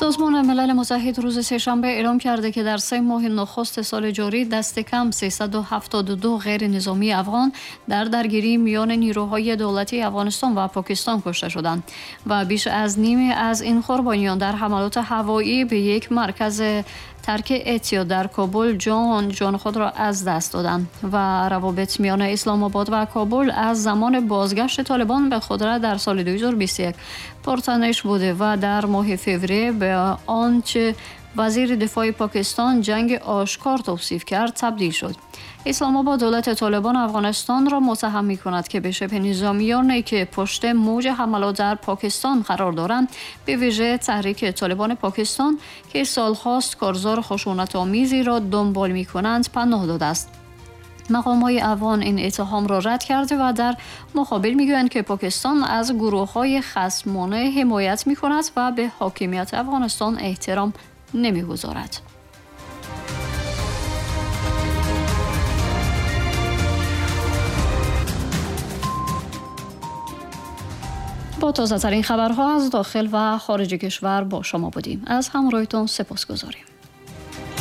سازمان ملل متحد روز سه‌شنبه اعلام کرده که در 3 ماه نخست سال جاری دست کم 372 غیر نظامی افغان در درگیری میان نیروهای دولتی افغانستان و پاکستان کشته شدند و بیش از نیمی از این قربانیان در حملات هوایی به یک مرکز ترک اتیا در کابل جان خود را از دست دادند و روابط میان اسلام آباد و کابل از زمان بازگشت طالبان به قدرت در سال 2021 پرتنش بوده و در ماه فوریه به آنچه وزیر دفاع پاکستان جنگ آشکار توصیف کرد تبدیل شد. اسلام آباد دولت طالبان افغانستان را متهم می‌کند که به شبه نظامیانی که پشت موج حملات در پاکستان قرار دارند، به ویژه تحریک طالبان پاکستان که سال‌هاست کارزار خشونت‌آمیزی را دنبال می‌کنند پناه داده است. مقام‌های افغان این اتهام را رد کرده و در مقابل می‌گویند که پاکستان از گروه‌های خصمانه حمایت می‌کند و به حاکمیت افغانستان احترام نمی‌گذارد. با تازه‌ترین خبرها از داخل و خارج کشور با شما بودیم. از همراهیتون سپاسگزاریم.